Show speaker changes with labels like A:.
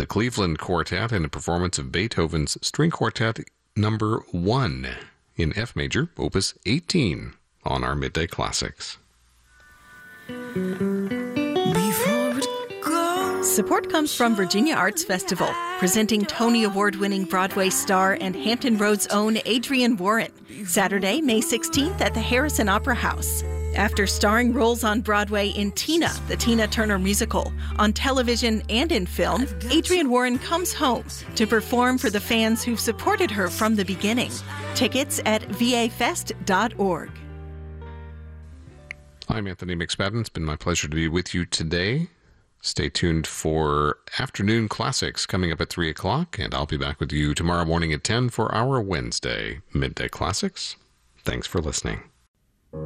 A: Cleveland Quartet in a performance of Beethoven's String Quartet Number 1 in F major, Opus 18, on our Midday Classics.
B: Support comes from Virginia Arts Festival, presenting Tony Award-winning Broadway star and Hampton Roads' own Adrienne Warren, Saturday, May 16th at the Harrison Opera House. After starring roles on Broadway in Tina, the Tina Turner musical, on television and in film, Adrienne Warren comes home to perform for the fans who've supported her from the beginning. Tickets at vafest.org.
A: I'm Anthony McSpadden. It's been my pleasure to be with you today. Stay tuned for Afternoon Classics coming up at 3 o'clock, and I'll be back with you tomorrow morning at 10 for our Wednesday Midday Classics. Thanks for listening.